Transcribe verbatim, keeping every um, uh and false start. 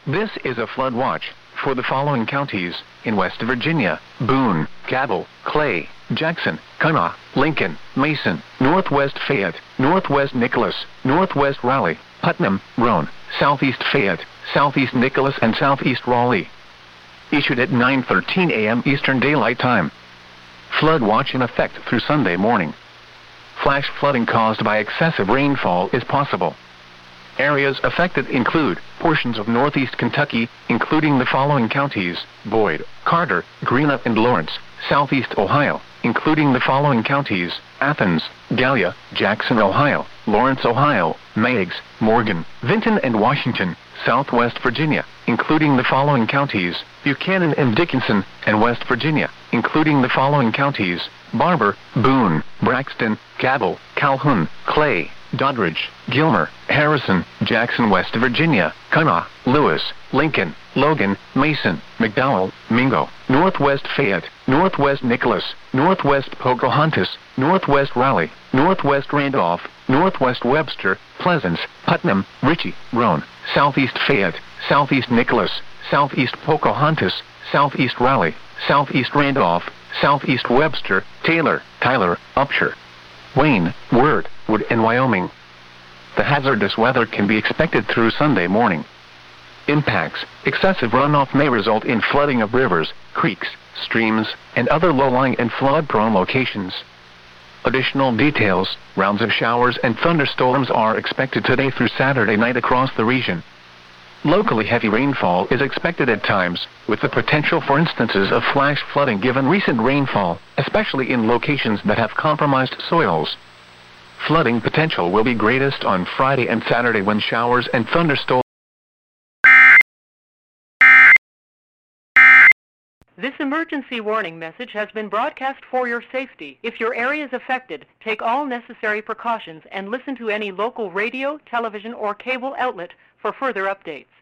This is a flood watch for the following counties in West Virginia: Boone, Cabell, Clay, Jackson, Kanawha, Lincoln, Mason, Northwest Fayette, Northwest Nicholas, Northwest Raleigh, Putnam, Roane, Southeast Fayette, Southeast Nicholas and Southeast Raleigh. Issued at nine thirteen a m Eastern Daylight Time. Flood watch in effect through Sunday morning. Flash flooding caused by excessive rainfall is possible. Areas affected include portions of northeast Kentucky, including the following counties: Boyd, Carter, Greenock and Lawrence; southeast Ohio, including the following counties: Athens, Gallia, Jackson, Ohio; Lawrence, Ohio; Meigs, Morgan, Vinton and Washington; southwest Virginia, including the following counties: Buchanan and Dickinson; and West Virginia, including the following counties: Barber, Boone, Braxton, Cabell, Calhoun, Clay, Doddridge, Gilmer, Harrison, Jackson, West Virginia, Kanawha, Lewis, Lincoln, Logan, Mason, McDowell, Mingo, Northwest Fayette, Northwest Nicholas, Northwest Pocahontas, Northwest Raleigh, Northwest Randolph, Northwest Webster, Pleasants, Putnam, Ritchie, Roane, Southeast Fayette, Southeast Nicholas, Southeast Pocahontas, Southeast Raleigh, Southeast Randolph, Southeast Webster, Taylor, Tyler, Upshur, Wayne, Word, Wood and Wyoming. The hazardous weather can be expected through Sunday morning. Impacts: excessive runoff may result in flooding of rivers, creeks, streams, and other low-lying and flood-prone locations. Additional details: rounds of showers and thunderstorms are expected today through Saturday night across the region. Locally heavy rainfall is expected at times, with the potential for instances of flash flooding given recent rainfall, especially in locations that have compromised soils. Flooding potential will be greatest on Friday and Saturday when showers and thunderstorms. This emergency warning message has been broadcast for your safety. If your area is affected, take all necessary precautions and listen to any local radio, television, or cable outlet for further updates.